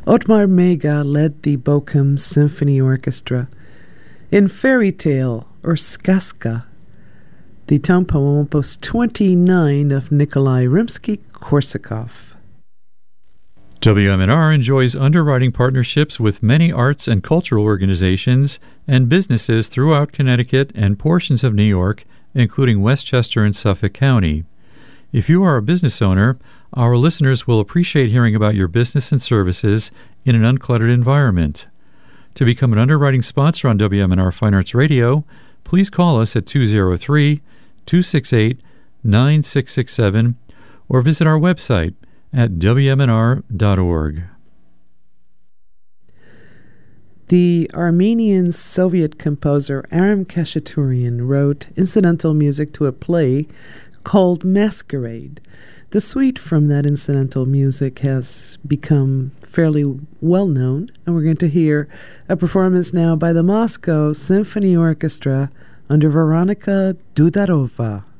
Otmar Mega led the Bochum Symphony Orchestra. In Fairy Tale, or Skaska, the tone poem opus 29 of Nikolai Rimsky-Korsakov. WMNR enjoys underwriting partnerships with many arts and cultural organizations and businesses throughout Connecticut and portions of New York, including Westchester and Suffolk County. If you are a business owner, our listeners will appreciate hearing about your business and services in an uncluttered environment. To become an underwriting sponsor on WMNR Fine Arts Radio, please call us at 203-268-9667 or visit our website at WMNR.org. The Armenian Soviet composer Aram Khachaturian wrote incidental music to a play called Masquerade. The suite from that incidental music has become fairly well known, and we're going to hear a performance now by the Moscow Symphony Orchestra under Veronika Dudarova.